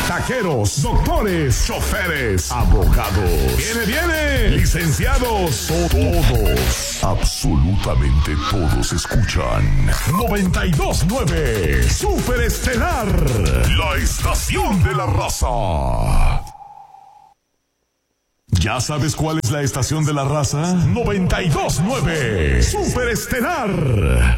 taqueros, doctores, choferes, abogados. ¡Viene! Licenciados, todos, absolutamente todos escuchan 92.9 Super Estelar, la estación de la raza. ¿Ya sabes cuál es la estación de la raza? 92.9 Super Estelar.